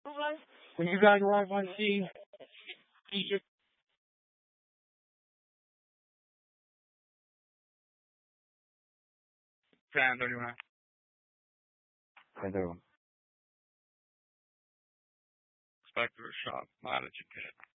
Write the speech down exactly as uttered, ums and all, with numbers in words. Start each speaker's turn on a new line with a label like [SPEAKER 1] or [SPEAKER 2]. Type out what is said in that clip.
[SPEAKER 1] When you got your Wi-Fi, see, Egypt, Prendo di una. Vedo. Aspetta, shop, manage it.